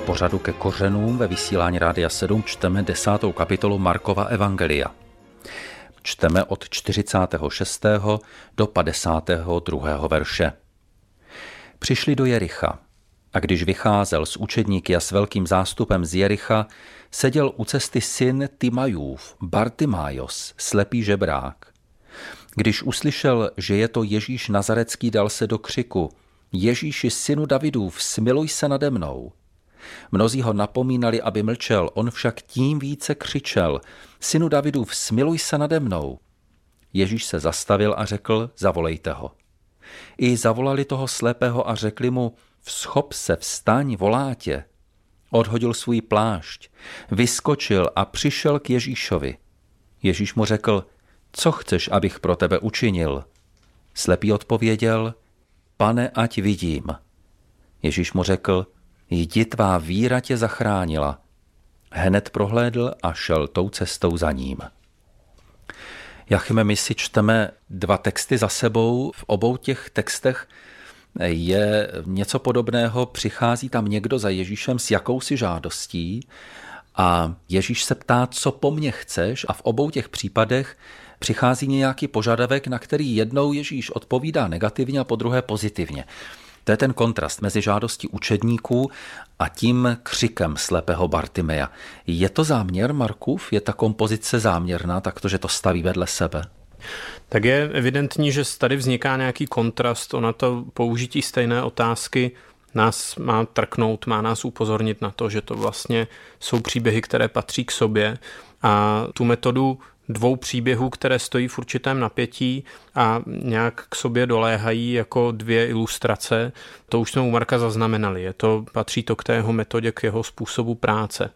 pořadu Ke kořenům ve vysílání Rádia 7 čteme 10. kapitolu Markova evangelia. Čteme od 46. do 52. verše. Přišli do Jericha a když vycházel s učedníky a s velkým zástupem z Jericha, seděl u cesty syn Timajův, Bartimájos, slepý žebrák. Když uslyšel, že je to Ježíš Nazarecký, dal se do křiku: Ježíši, synu Davidův, smiluj se nade mnou. Mnozí ho napomínali, aby mlčel, on však tím více křičel: Synu Davidův, smiluj se nade mnou. Ježíš se zastavil a řekl: Zavolejte ho. I zavolali toho slepého a řekli mu: Vzchop se, vstaň, volá tě. Odhodil svůj plášť, vyskočil a přišel k Ježíšovi. Ježíš mu řekl: Co chceš, abych pro tebe učinil? Slepý odpověděl: Pane, ať vidím. Ježíš mu řekl: Jdi, tvá víra tě zachránila. Hned prohlédl a šel tou cestou za ním. Jachime, my si čteme dva texty za sebou. V obou těch textech je něco podobného. Přichází tam někdo za Ježíšem s jakousi žádostí a Ježíš se ptá: Co po mně chceš? A v obou těch případech přichází nějaký požadavek, na který jednou Ježíš odpovídá negativně a po druhé pozitivně. To je ten kontrast mezi žádostí učedníků a tím křikem slepého Bartimeja. Je to záměr Markův? Je ta kompozice záměrná, takto, že to staví vedle sebe? Tak je evidentní, že tady vzniká nějaký kontrast. Ona to použití stejné otázky nás má trknout, má nás upozornit na to, že to vlastně jsou příběhy, které patří k sobě, a tu metodu dvou příběhů, které stojí v určitém napětí a nějak k sobě doléhají jako dvě ilustrace, to už jsme u Marka zaznamenali. Patří to k té jeho metodě, k jeho způsobu práce.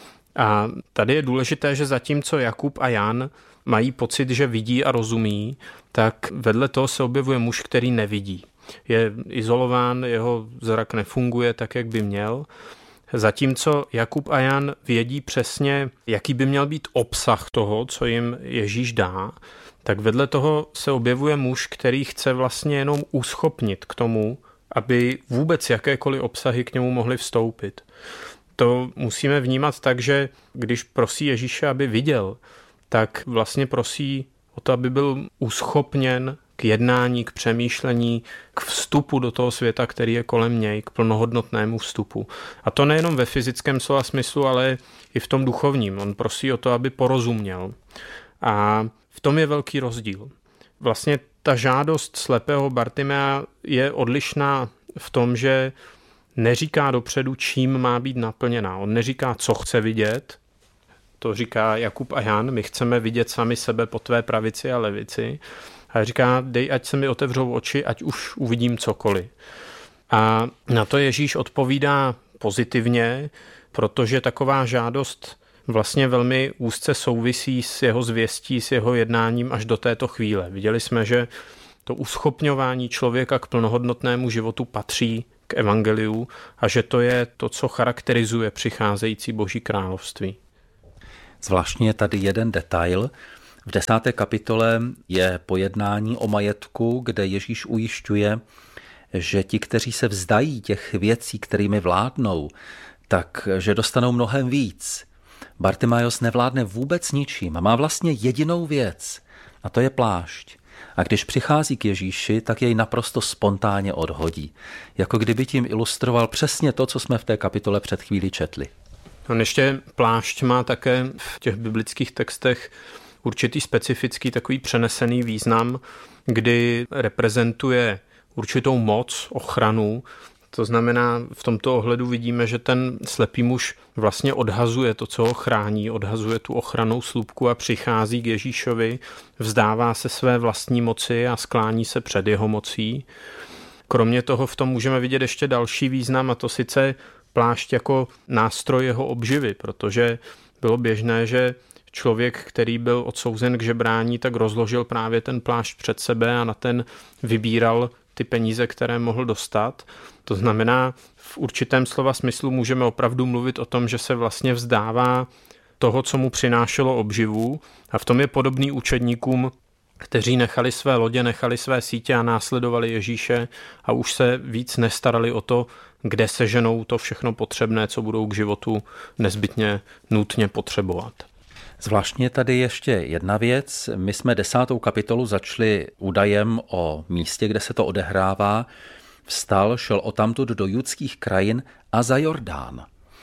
A tady je důležité, že zatímco Jakub a Jan mají pocit, že vidí a rozumí, tak vedle toho se objevuje muž, který nevidí. Je izolován, jeho zrak nefunguje tak, jak by měl. Zatímco Jakub a Jan vědí přesně, jaký by měl být obsah toho, co jim Ježíš dá, tak vedle toho se objevuje muž, který chce vlastně jenom uschopnit k tomu, aby vůbec jakékoliv obsahy k němu mohly vstoupit. To musíme vnímat tak, že když prosí Ježíše, aby viděl, tak vlastně prosí o to, aby byl uschopněn k jednání, k přemýšlení, k vstupu do toho světa, který je kolem něj, k plnohodnotnému vstupu. A to nejenom ve fyzickém slova smyslu, ale i v tom duchovním. On prosí o to, aby porozuměl. A v tom je velký rozdíl. Vlastně ta žádost slepého Bartimea je odlišná v tom, že neříká dopředu, čím má být naplněná. On neříká, co chce vidět. To říká Jakub a Jan: My chceme vidět sami sebe po tvé pravici a levici. A říká: Dej, ať se mi otevřou oči, ať už uvidím cokoliv. A na to Ježíš odpovídá pozitivně, protože taková žádost vlastně velmi úzce souvisí s jeho zvěstí, s jeho jednáním až do této chvíle. Viděli jsme, že to uschopňování člověka k plnohodnotnému životu patří k evangeliu a že to je to, co charakterizuje přicházející Boží království. Zvláštně je tady jeden detail. V 10. kapitole je pojednání o majetku, kde Ježíš ujišťuje, že ti, kteří se vzdají těch věcí, kterými vládnou, tak že dostanou mnohem víc. Bartimájos nevládne vůbec ničím a má vlastně jedinou věc, a to je plášť. A když přichází k Ježíši, tak jej naprosto spontánně odhodí. Jako kdyby tím ilustroval přesně to, co jsme v té kapitole před chvílí četli. On ještě plášť má také v těch biblických textech určitý specifický takový přenesený význam, kdy reprezentuje určitou moc, ochranu. To znamená, v tomto ohledu vidíme, že ten slepý muž vlastně odhazuje to, co ho chrání, odhazuje tu ochrannou slupku a přichází k Ježíšovi, vzdává se své vlastní moci a sklání se před jeho mocí. Kromě toho v tom můžeme vidět ještě další význam, a to sice plášť jako nástroj jeho obživy, protože bylo běžné, že člověk, který byl odsouzen k žebrání, tak rozložil právě ten plášť před sebe a na ten vybíral ty peníze, které mohl dostat. To znamená, v určitém slova smyslu můžeme opravdu mluvit o tom, že se vlastně vzdává toho, co mu přinášelo obživu, a v tom je podobný učedníkům kteří nechali své lodě, nechali své sítě a následovali Ježíše a už se víc nestarali o to, kde seženou to všechno potřebné, co budou k životu nezbytně nutně potřebovat. Zvláštně tady ještě jedna věc. My jsme 10. kapitolu začali údajem o místě, kde se to odehrává. Vstal, šel odtamtud do judských krajin a za Jordán.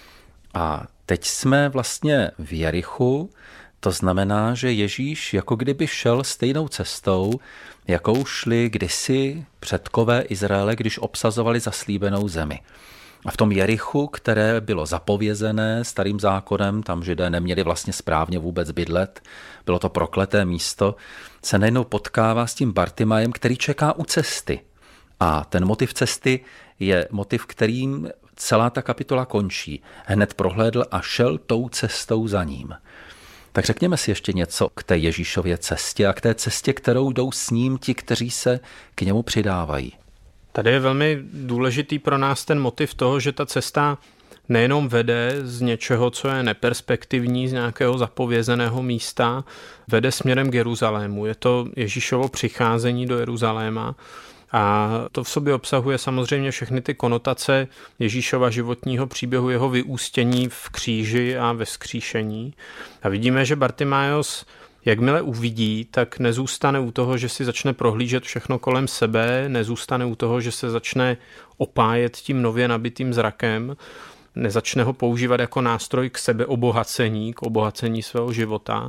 A teď jsme vlastně v Jerichu, to znamená, že Ježíš jako kdyby šel stejnou cestou, jakou šli kdysi předkové Izraele, když obsazovali zaslíbenou zemi. A v tom Jerichu, které bylo zapovězené starým zákonem, tam Židé neměli vlastně správně vůbec bydlet, bylo to prokleté místo, se najednou potkává s tím Bartimajem, který čeká u cesty. A ten motiv cesty je motiv, kterým celá ta kapitola končí. Hned prohlédl a šel tou cestou za ním. Tak řekněme si ještě něco k té Ježíšově cestě a k té cestě, kterou jdou s ním ti, kteří se k němu přidávají. Tady je velmi důležitý pro nás ten motiv toho, že ta cesta nejenom vede z něčeho, co je neperspektivní, z nějakého zapovězeného místa, vede směrem k Jeruzalému. Je to Ježíšovo přicházení do Jeruzaléma a to v sobě obsahuje samozřejmě všechny ty konotace Ježíšova životního příběhu, jeho vyústění v kříži a ve vzkříšení. A vidíme, že Bartimájos, jakmile uvidí, tak nezůstane u toho, že si začne prohlížet všechno kolem sebe, nezůstane u toho, že se začne opájet tím nově nabitým zrakem, nezačne ho používat jako nástroj k sebeobohacení, k obohacení svého života,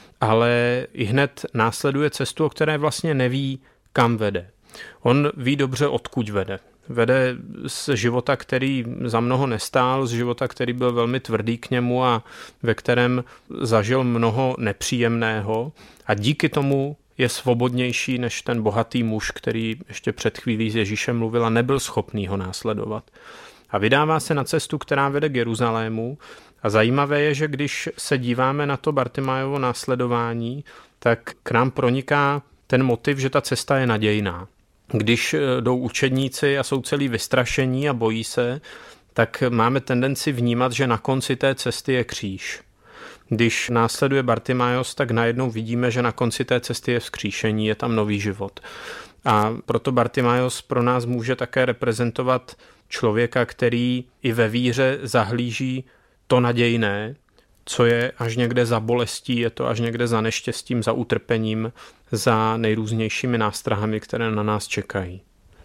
ale ihned následuje cestu, o které vlastně neví, kam vede. On ví dobře, odkud vede. Vede z života, který za mnoho nestál, z života, který byl velmi tvrdý k němu a ve kterém zažil mnoho nepříjemného a díky tomu je svobodnější než ten bohatý muž, který ještě před chvílí s Ježíšem mluvil a nebyl schopný ho následovat. A vydává se na cestu, která vede k Jeruzalému a zajímavé je, že když se díváme na to Bartimájovo následování, tak k nám proniká ten motiv, že ta cesta je nadějná. Když jdou učedníci a jsou celý vystrašení a bojí se, tak máme tendenci vnímat, že na konci té cesty je kříž. Když následuje Bartimájos, tak najednou vidíme, že na konci té cesty je vzkříšení, je tam nový život. A proto Bartimájos pro nás může také reprezentovat člověka, který i ve víře zahlíží to nadějné, co je až někde za bolestí, je to až někde za neštěstím, za utrpením, za nejrůznějšími nástrahami, které na nás čekají.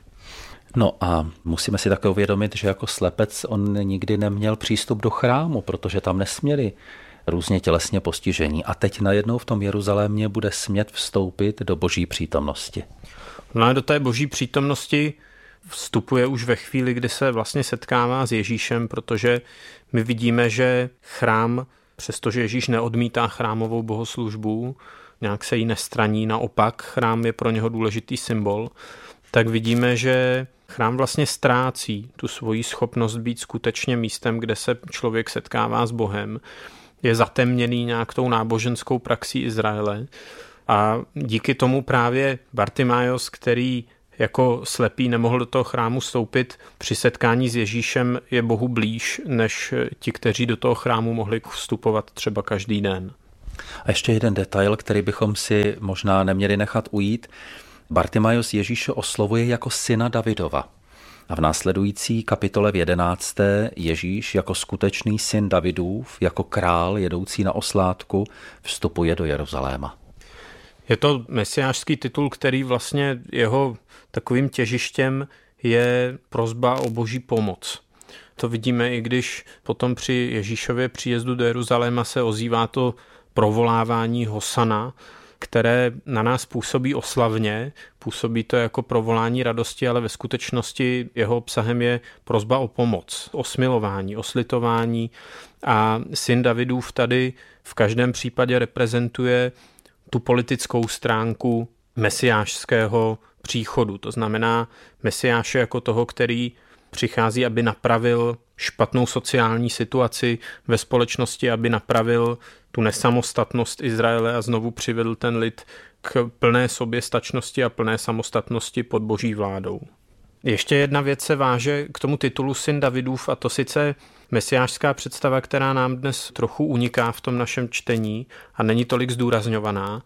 No a musíme si také uvědomit, že jako slepec on nikdy neměl přístup do chrámu, protože tam nesměli různě tělesně postižení. A teď najednou v tom Jeruzalémě bude smět vstoupit do boží přítomnosti. No a do té boží přítomnosti vstupuje už ve chvíli, kdy se vlastně setkává s Ježíšem, protože my vidíme, že chrám, přestože Ježíš neodmítá chrámovou bohoslužbu, nějak se jí nestraní, naopak chrám je pro něho důležitý symbol, tak vidíme, že chrám vlastně ztrácí tu svoji schopnost být skutečně místem, kde se člověk setkává s Bohem. Je zatemněný nějak tou náboženskou praxí Izraele a díky tomu právě Bartimájos, který jako slepý nemohl do toho chrámu vstoupit, při setkání s Ježíšem je Bohu blíž, než ti, kteří do toho chrámu mohli vstupovat třeba každý den. A ještě jeden detail, který bychom si možná neměli nechat ujít. Bartimájos Ježíše oslovuje jako syna Davidova. A v následující kapitole v 11. Ježíš jako skutečný syn Davidův, jako král jedoucí na oslátku, vstupuje do Jeruzaléma. Je to mesiášský titul, který vlastně jeho takovým těžištěm je prosba o boží pomoc. To vidíme, i když potom při Ježíšově příjezdu do Jeruzaléma se ozývá to provolávání Hosana, které na nás působí oslavně, působí to jako provolání radosti, ale ve skutečnosti jeho obsahem je prosba o pomoc, o smilování, o slitování a syn Davidův tady v každém případě reprezentuje tu politickou stránku mesiášského příchodu. To znamená Mesiáše jako toho, který přichází, aby napravil špatnou sociální situaci ve společnosti, aby napravil tu nesamostatnost Izraele a znovu přivedl ten lid k plné soběstačnosti a plné samostatnosti pod boží vládou. Ještě jedna věc se váže k tomu titulu syn Davidův, a to sice mesiášská představa, která nám dnes trochu uniká v tom našem čtení a není tolik zdůrazňovaná.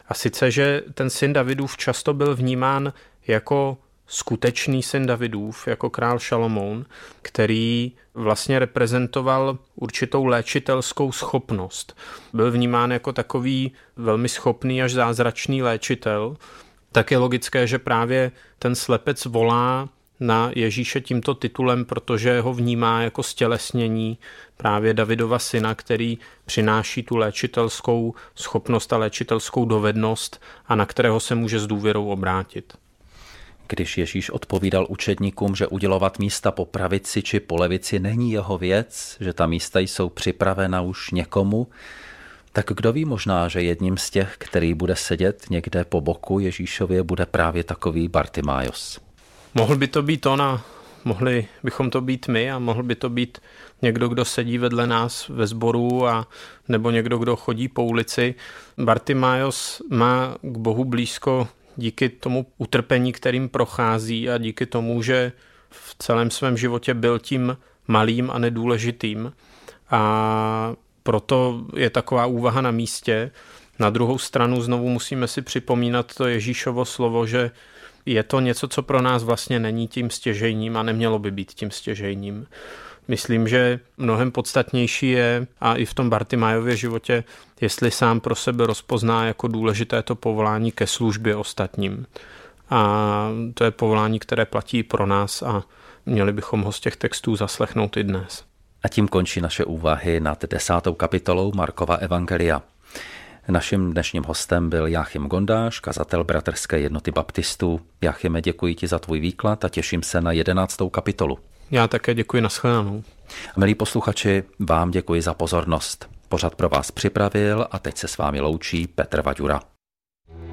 A sice, že ten syn Davidův často byl vnímán jako skutečný syn Davidův, jako král Šalomoun, který vlastně reprezentoval určitou léčitelskou schopnost. Byl vnímán jako takový velmi schopný až zázračný léčitel. Tak je logické, že právě ten slepec volá na Ježíše tímto titulem, protože ho vnímá jako stělesnění právě Davidova syna, který přináší tu léčitelskou schopnost a léčitelskou dovednost a na kterého se může s důvěrou obrátit. Když Ježíš odpovídal učedníkům, že udělovat místa po pravici či po levici není jeho věc, že ta místa jsou připravena už někomu, tak kdo ví, možná, že jedním z těch, který bude sedět někde po boku Ježíšově, bude právě takový Bartimájos. Mohl by to být on a mohli bychom to být my a mohl by to být někdo, kdo sedí vedle nás ve sboru a nebo někdo, kdo chodí po ulici. Bartimájos má k Bohu blízko díky tomu utrpení, kterým prochází a díky tomu, že v celém svém životě byl tím malým a nedůležitým. A proto je taková úvaha na místě. Na druhou stranu znovu musíme si připomínat to Ježíšovo slovo, že je to něco, co pro nás vlastně není tím stěžejním a nemělo by být tím stěžejním. Myslím, že mnohem podstatnější je, a i v tom Bartimájově životě, jestli sám pro sebe rozpozná jako důležité to povolání ke službě ostatním. A to je povolání, které platí pro nás a měli bychom ho z těch textů zaslechnout i dnes. A tím končí naše úvahy nad 10. kapitolou Markova evangelia. Naším dnešním hostem byl Jáchym Gondáš, kazatel Bratrské jednoty baptistů. Jáchyme, děkuji ti za tvůj výklad a těším se na 11. kapitolu. Já také děkuji, nashledanou. A milí posluchači, vám děkuji za pozornost. Pořad pro vás připravil a teď se s vámi loučí Petr Vaďura.